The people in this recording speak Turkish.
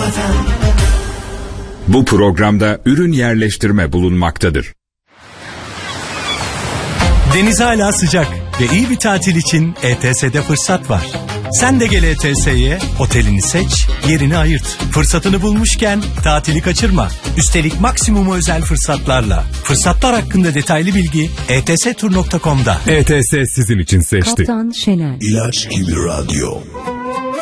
Bu programda ürün yerleştirme bulunmaktadır. Deniz hala sıcak ve iyi bir tatil için ETS'de fırsat var. Sen de gel ETS'ye, otelini seç, yerini ayırt. Fırsatını bulmuşken tatili kaçırma. Üstelik maksimuma özel fırsatlarla. Fırsatlar hakkında detaylı bilgi etstur.com'da. ETS sizin için seçti. Kaptan Şener. İlaç gibi radyo.